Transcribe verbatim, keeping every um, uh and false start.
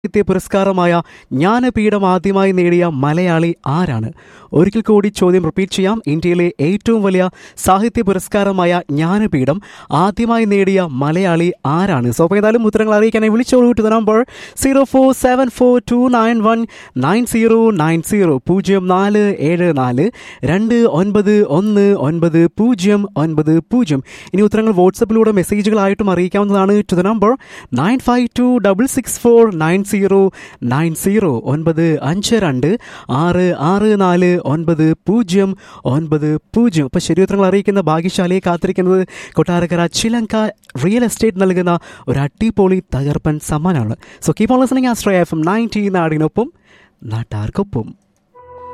സാഹിത്യ പുരസ്കാരമായ ജ്ഞാനപീഠം ആദ്യമായി നേടിയ മലയാളി ആരാണ്? ഒരിക്കൽ കൂടി ചോദ്യം റിപ്പീറ്റ് ചെയ്യാം. ഇന്ത്യയിലെ ഏറ്റവും വലിയ സാഹിത്യ പുരസ്കാരമായ ജ്ഞാനപീഠം ആദ്യമായി നേടിയ മലയാളി ആരാണ്? സോ അപ്പോൾ ഏതായാലും ഉത്തരങ്ങൾ അറിയിക്കാനായി വിളിച്ചോളൂ to the number zero four seven four to nine one nine zero nine zero പൂജ്യം നാല് ഏഴ് നാല് രണ്ട് ഒൻപത് ഒന്ന് ഒൻപത് പൂജ്യം ഒൻപത് പൂജ്യം. ഇനി ഉത്തരങ്ങൾ വാട്സപ്പിലൂടെ മെസ്സേജുകളായിട്ടും അറിയിക്കാവുന്നതാണ്. To the number nine five to double six four nine zero nine zero ഒൻപത് അഞ്ച് രണ്ട് ആറ് ആറ് നാല് ഒൻപത് പൂജ്യം ഒൻപത് പൂജ്യം. അപ്പോൾ ശരി ഉത്തരങ്ങൾ അറിയിക്കുന്ന ഭാഗ്യശാലിയെ കാത്തിരിക്കുന്നത് കൊട്ടാരക്കര ചിലങ്ക റിയൽ എസ്റ്റേറ്റ് നൽകുന്ന ഒരു അടിപൊളി തകർപ്പൻ സമ്മാനമാണ്. So keep on listening ആസ്ട്രേ F M ninety നാടിനൊപ്പം നാട്ടാർക്കൊപ്പം.